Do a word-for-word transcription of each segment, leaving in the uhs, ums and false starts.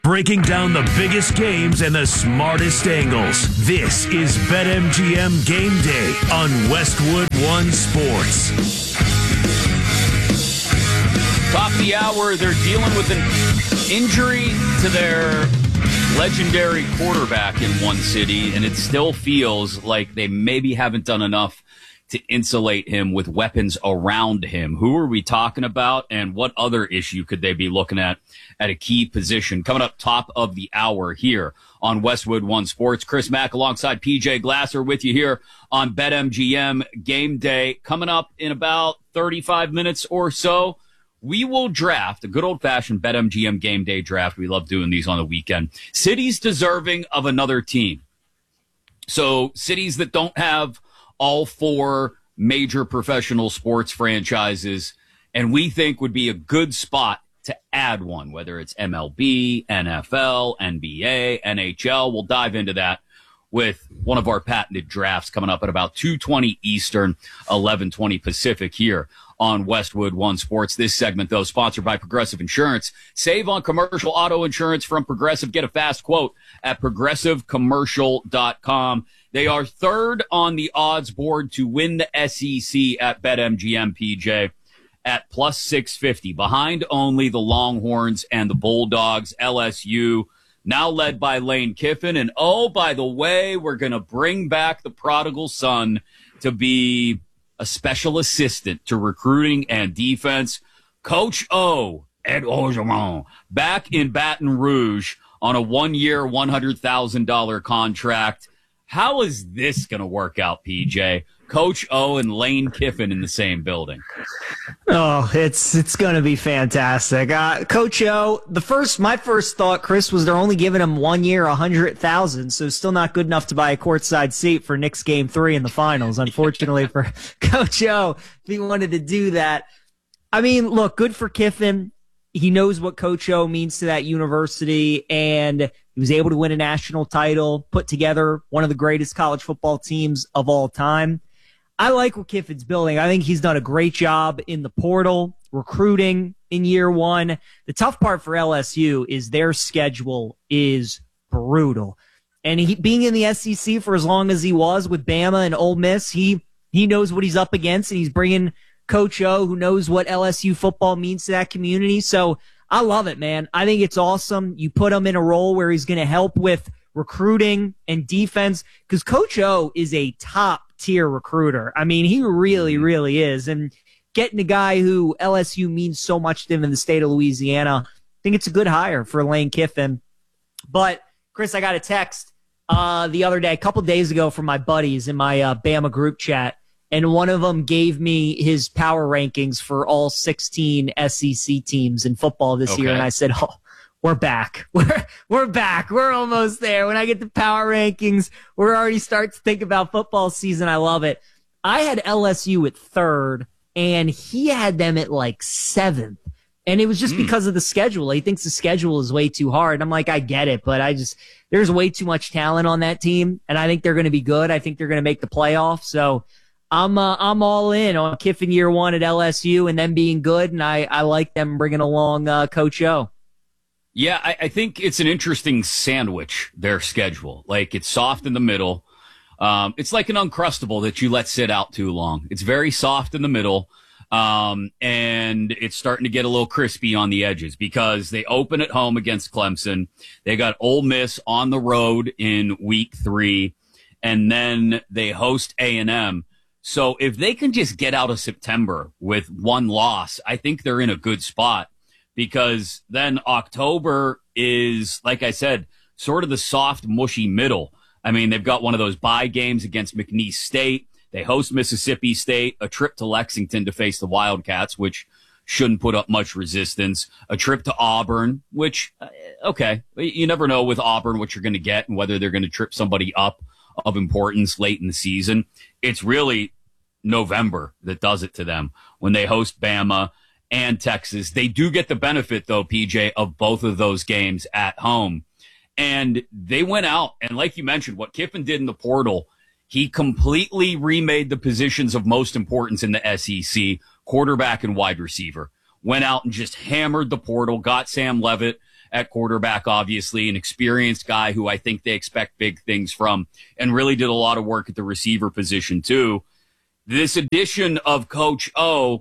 breaking down the biggest games and the smartest angles. This is BetMGM Game Day on Westwood One Sports. Top of the hour, they're dealing with an injury to their legendary quarterback in one city, and it still feels like they maybe haven't done enough to insulate him with weapons around him. Who are we talking about, and what other issue could they be looking at at a key position? Coming up top of the hour here on Westwood One Sports. Chris Mack alongside P J Glasser with you here on BetMGM Game Day. Coming up in about thirty-five minutes or so, we will draft a good old-fashioned BetMGM Game Day draft. We love doing these on the weekend. Cities deserving of another team. So cities that don't have all four major professional sports franchises, and we think would be a good spot to add one, whether it's M L B, N F L, N B A, N H L. We'll dive into that with one of our patented drafts coming up at about two twenty Eastern, eleven twenty Pacific here on Westwood One Sports. This segment, though, sponsored by Progressive Insurance. Save on commercial auto insurance from Progressive. Get a fast quote at progressive commercial dot com. They are third on the odds board to win the S E C at BetMGM, P J, at plus six fifty. Behind only the Longhorns and the Bulldogs. L S U now led by Lane Kiffin. And, oh, by the way, we're going to bring back the prodigal son to be a special assistant to recruiting and defense. Coach O, Ed Orgeron, back in Baton Rouge on a one-year, one hundred thousand dollars contract. How is this going to work out, P J? Coach O and Lane Kiffin in the same building. Oh, it's it's going to be fantastic. Uh, Coach O, the first my first thought, Chris, was they're only giving him one year, one hundred thousand dollars, so still not good enough to buy a courtside seat for Knicks Game three in the finals, unfortunately for Coach O, if he wanted to do that. I mean, look, good for Kiffin. He knows what Coach O means to that university, and he was able to win a national title, put together one of the greatest college football teams of all time. I like what Kiffin's building. I think he's done a great job in the portal, recruiting in year one. The tough part for L S U is their schedule is brutal. And he, being in the S E C for as long as he was with Bama and Ole Miss, he he knows what he's up against, and he's bringing Coach O, who knows what L S U football means to that community. So I love it, man. I think it's awesome. You put him in a role where he's going to help with recruiting and defense, because Coach O is a top tier recruiter. I mean, he really, really is. And getting a guy who L S U means so much to him in the state of Louisiana, I think it's a good hire for Lane Kiffin. But, Chris, I got a text uh, the other day, a couple days ago, from my buddies in my uh, Bama group chat, and one of them gave me his power rankings for all sixteen S E C teams in football this Okay. year, and I said, oh, we're back. We're we're back. We're almost there. When I get the power rankings, we're already starting to think about football season. I love it. I had L S U at third, and he had them at like seventh. And it was just mm. because of the schedule. He thinks the schedule is way too hard. I'm like, I get it, but I just there's way too much talent on that team, and I think they're going to be good. I think they're going to make the playoffs. So I'm uh, I'm all in on Kiffin year one at L S U and them being good, and I, I like them bringing along uh, Coach O. Yeah, I, I think it's an interesting sandwich, their schedule. Like, it's soft in the middle. Um, it's like an Uncrustable that you let sit out too long. It's very soft in the middle, um, and it's starting to get a little crispy on the edges because they open at home against Clemson. They got Ole Miss on the road in week three, and then they host A and M. So if they can just get out of September with one loss, I think they're in a good spot. Because then October is, like I said, sort of the soft, mushy middle. I mean, they've got one of those bye games against McNeese State. They host Mississippi State, a trip to Lexington to face the Wildcats, which shouldn't put up much resistance, a trip to Auburn, which, okay, you never know with Auburn what you're going to get and whether they're going to trip somebody up of importance late in the season. It's really November that does it to them when they host Bama and Texas. They do get the benefit, though, P J, of both of those games at home. And they went out, and like you mentioned, what Kiffin did in the portal, he completely remade the positions of most importance in the S E C, quarterback and wide receiver. Went out and just hammered the portal, got Sam Levitt at quarterback, obviously, an experienced guy who I think they expect big things from, and really did a lot of work at the receiver position, too. This addition of Coach O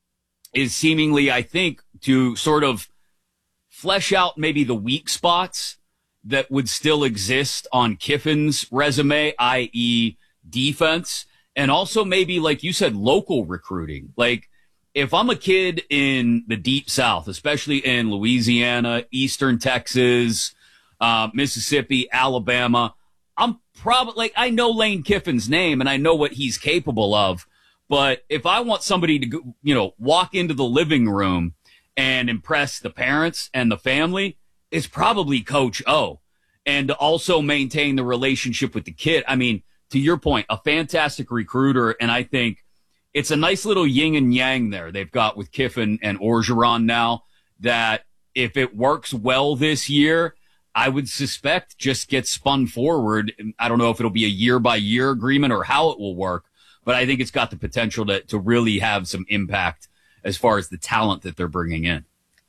is seemingly, I think, to sort of flesh out maybe the weak spots that would still exist on Kiffin's resume, that is defense, and also maybe, like you said, local recruiting. Like, if I'm a kid in the Deep South, especially in Louisiana, Eastern Texas, uh, Mississippi, Alabama, I'm probably, like, I know Lane Kiffin's name and I know what he's capable of, but if I want somebody to, go, you know, walk into the living room and impress the parents and the family, it's probably Coach O. And to also maintain the relationship with the kid. I mean, to your point, a fantastic recruiter, and I think it's a nice little yin and yang there they've got with Kiffin and Orgeron now, that if it works well this year, I would suspect just gets spun forward. I don't know if it'll be a year-by-year agreement or how it will work, but I think it's got the potential to, to really have some impact as far as the talent that they're bringing in.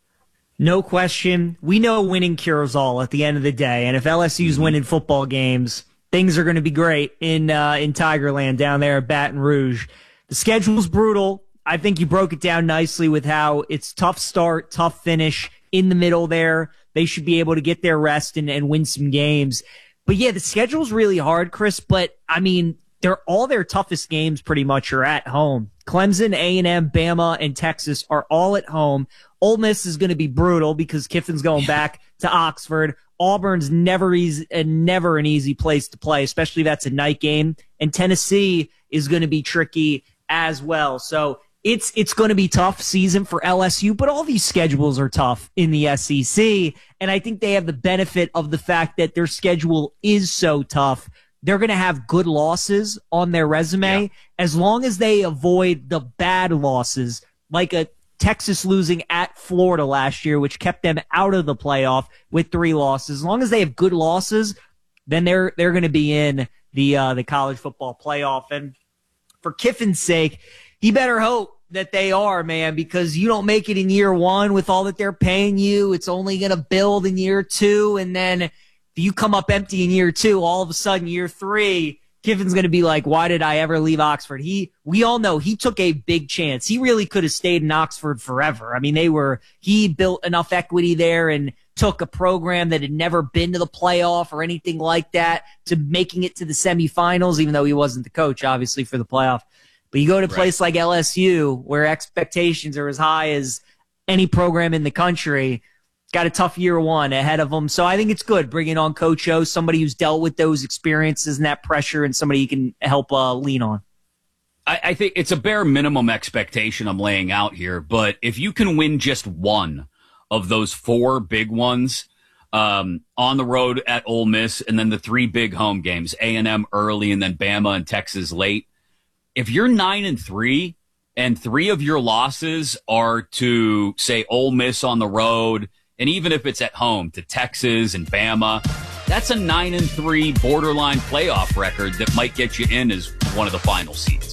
No question. We know winning cures all at the end of the day, and if L S U's winning football games, things are going to be great in uh, in Tigerland down there at Baton Rouge. The schedule's brutal. I think you broke it down nicely with how it's tough start, tough finish in the middle there. They should be able to get their rest and, and win some games. But yeah, the schedule's really hard, Chris, but I mean, they're all their toughest games pretty much are at home. Clemson, A and M, Bama, and Texas are all at home. Ole Miss is going to be brutal because Kiffin's going back to Oxford. Auburn's never easy, uh, never an easy place to play, especially if that's a night game. And Tennessee is going to be tricky as well. So it's it's going to be tough season for L S U, but all these schedules are tough in the S E C. And I think they have the benefit of the fact that their schedule is so tough. They're going to have good losses on their resume yeah. as long as they avoid the bad losses, like a Texas losing at Florida last year, which kept them out of the playoff with three losses. As long as they have good losses, then they're they're going to be in the uh, the college football playoff. And for Kiffin's sake, he better hope that they are, man, because you don't make it in year one with all that they're paying you. It's only going to build in year two, and then if you come up empty in year two, all of a sudden year three, Kiffin's going to be like, why did I ever leave Oxford? He, we all know he took a big chance. He really could have stayed in Oxford forever. I mean, they were, he built enough equity there and took a program that had never been to the playoff or anything like that to making it to the semifinals, even though he wasn't the coach, obviously, for the playoff. But you go to a place like L S U where expectations are as high as any program in the country, got a tough year one ahead of them. So I think it's good bringing on Coach O, somebody who's dealt with those experiences and that pressure and somebody you can help uh, lean on. I, I think it's a bare minimum expectation I'm laying out here, but if you can win just one of those four big ones um, on the road at Ole Miss and then the three big home games, A and M early and then Bama and Texas late, if you're nine and three and three of your losses are to, say, Ole Miss on the road, and even if it's at home to Texas and Bama, that's a nine and three borderline playoff record that might get you in as one of the final seeds.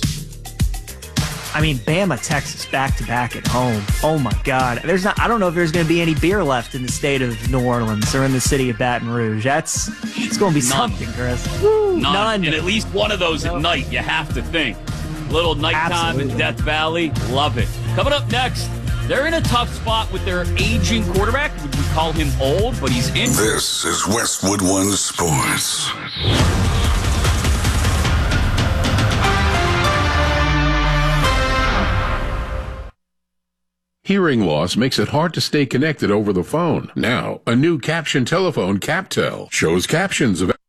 I mean, Bama, Texas, back to back at home. Oh my God! There's not. I don't know if there's going to be any beer left in the state of New Orleans or in the city of Baton Rouge. That's it's going to be None. something, Chris. Woo, none. none. And at least one of those no. at night. You have to think. Little nighttime Absolutely. in Death Valley. Love it. Coming up next. They're in a tough spot with their aging quarterback. Would we call him old, but he's in. This is Westwood One Sports. Hearing loss makes it hard to stay connected over the phone. Now, a new caption telephone, CapTel, shows captions of